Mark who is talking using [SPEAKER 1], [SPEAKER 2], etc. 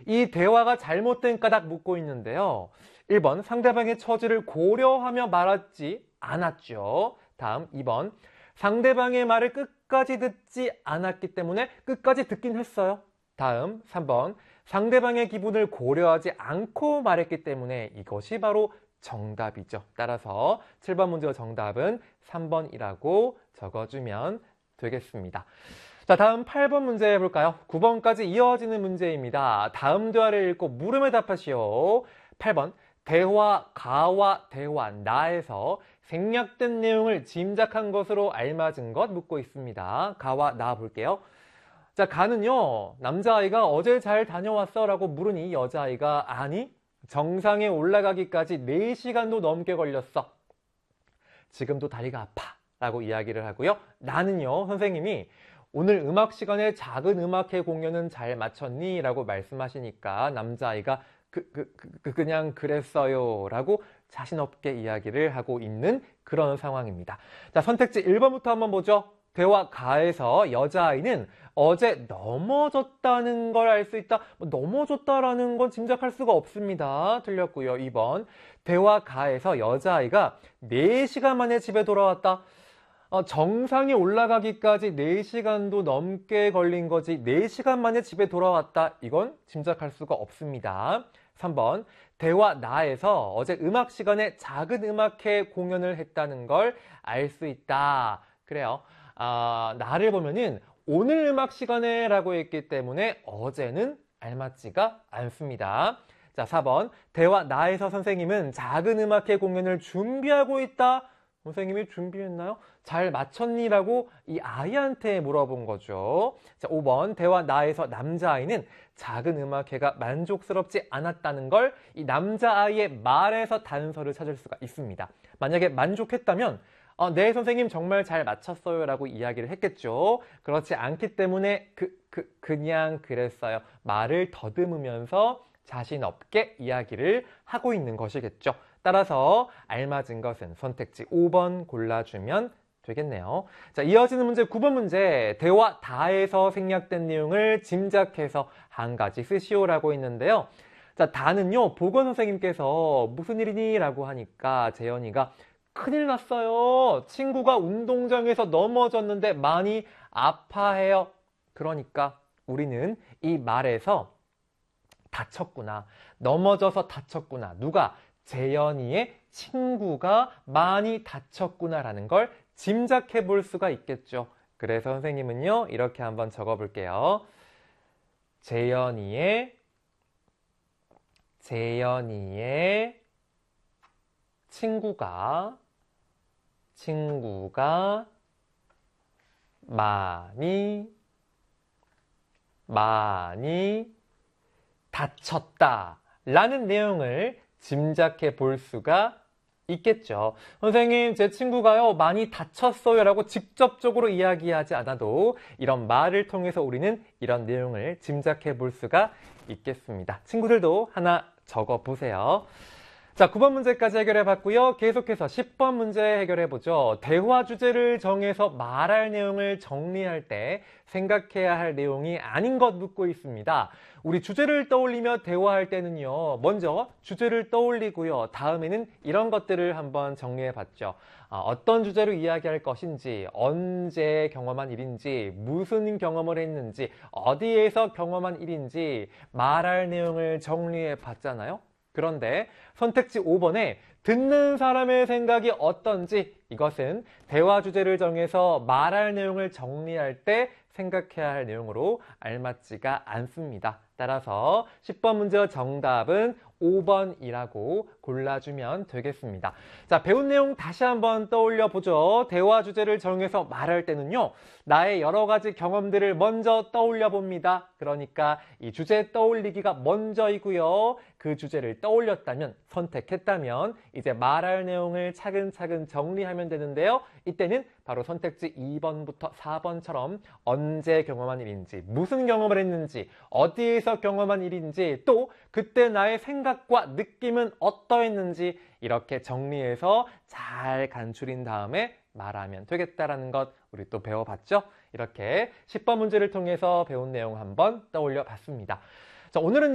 [SPEAKER 1] 이 대화가 잘못된 까닭 묻고 있는데요. 1번 상대방의 처지를 고려하며 말하지 않았죠. 다음 2번 상대방의 말을 끝까지 듣지 않았기 때문에 끝까지 듣긴 했어요. 다음 3번 상대방의 기분을 고려하지 않고 말했기 때문에 이것이 바로 정답이죠. 따라서 7번 문제의 정답은 3번이라고 적어주면 되겠습니다. 자, 다음 8번 문제 해볼까요? 9번까지 이어지는 문제입니다. 다음 대화를 읽고 물음에 답하시오. 8번 대화 가와 대화 나에서 생략된 내용을 짐작한 것으로 알맞은 것 묻고 있습니다. 가와 나 볼게요. 자, 가는요, 남자아이가 어제 잘 다녀왔어? 라고 물으니 여자아이가 아니, 정상에 올라가기까지 4시간도 넘게 걸렸어. 지금도 다리가 아파. 라고 이야기를 하고요. 나는요, 선생님이 오늘 음악 시간에 작은 음악회 공연은 잘 마쳤니? 라고 말씀하시니까 남자아이가 그냥 그랬어요. 라고 자신 없게 이야기를 하고 있는 그런 상황입니다. 자, 선택지 1번부터 한번 보죠. 대화 가에서 여자아이는 어제 넘어졌다는 걸 알 수 있다. 넘어졌다라는 건 짐작할 수가 없습니다. 틀렸고요. 2번 대화 가에서 여자아이가 4시간 만에 집에 돌아왔다. 정상에 올라가기까지 4시간도 넘게 걸린 거지 4시간 만에 집에 돌아왔다. 이건 짐작할 수가 없습니다. 3번 대화 나에서 어제 음악 시간에 작은 음악회 공연을 했다는 걸 알 수 있다. 그래요. 나를 보면은 오늘 음악 시간에 라고 했기 때문에 어제는 알맞지가 않습니다. 자, 4번 대화 나에서 선생님은 작은 음악회 공연을 준비하고 있다. 선생님이 준비했나요? 잘 마쳤니? 라고 이 아이한테 물어본 거죠. 자, 5번 대화 나에서 남자아이는 작은 음악회가 만족스럽지 않았다는 걸 이 남자아이의 말에서 단서를 찾을 수가 있습니다. 만약에 만족했다면 네, 선생님 정말 잘 마쳤어요 라고 이야기를 했겠죠. 그렇지 않기 때문에 그냥 그랬어요. 말을 더듬으면서 자신 없게 이야기를 하고 있는 것이겠죠. 따라서 알맞은 것은 선택지 5번 골라주면 되겠네요. 자, 이어지는 문제 9번 문제. 대화 다에서 생략된 내용을 짐작해서 한 가지 쓰시오라고 있는데요. 자, 다는요, 보건 선생님께서 무슨 일이니? 라고 하니까 재현이가 큰일 났어요. 친구가 운동장에서 넘어졌는데 많이 아파해요. 그러니까 우리는 이 말에서 다쳤구나. 넘어져서 다쳤구나. 누가? 재현이의 친구가 많이 다쳤구나라는 걸 짐작해 볼 수가 있겠죠. 그래서 선생님은요, 이렇게 한번 적어 볼게요. 재현이의 친구가 많이 다쳤다 라는 내용을 짐작해 볼 수가 있겠죠. 선생님, 제 친구가요 많이 다쳤어요 라고 직접적으로 이야기하지 않아도 이런 말을 통해서 우리는 이런 내용을 짐작해 볼 수가 있겠습니다. 친구들도 하나 적어 보세요. 자, 9번 문제까지 해결해 봤고요. 계속해서 10번 문제 해결해 보죠. 대화 주제를 정해서 말할 내용을 정리할 때 생각해야 할 내용이 아닌 것 묻고 있습니다. 우리 주제를 떠올리며 대화할 때는요, 먼저 주제를 떠올리고요. 다음에는 이런 것들을 한번 정리해 봤죠. 어떤 주제로 이야기할 것인지, 언제 경험한 일인지, 무슨 경험을 했는지, 어디에서 경험한 일인지 말할 내용을 정리해 봤잖아요. 그런데 선택지 5번에 듣는 사람의 생각이 어떤지, 이것은 대화 주제를 정해서 말할 내용을 정리할 때 생각해야 할 내용으로 알맞지가 않습니다. 따라서 10번 문제 정답은 5번이라고 골라주면 되겠습니다. 자, 배운 내용 다시 한번 떠올려 보죠. 대화 주제를 정해서 말할 때는요, 나의 여러 가지 경험들을 먼저 떠올려 봅니다. 그러니까 이 주제 떠올리기가 먼저이고요. 그 주제를 떠올렸다면, 선택했다면 이제 말할 내용을 차근차근 정리하면 되는데요. 이때는 바로 선택지 2번부터 4번처럼 언제 경험한 일인지, 무슨 경험을 했는지, 어디에서 경험한 일인지, 또 그때 나의 생각과 느낌은 어떠했는지 이렇게 정리해서 잘 간추린 다음에 말하면 되겠다라는 것 우리 또 배워봤죠? 이렇게 10번 문제를 통해서 배운 내용 한번 떠올려 봤습니다. 자, 오늘은